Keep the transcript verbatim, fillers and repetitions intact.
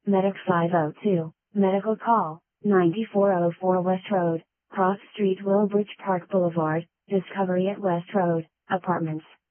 Medic five oh two, medical call, ninety-four oh four West Road, Cross Street, Willowbridge Park Boulevard, Discovery at West Road, Apartments.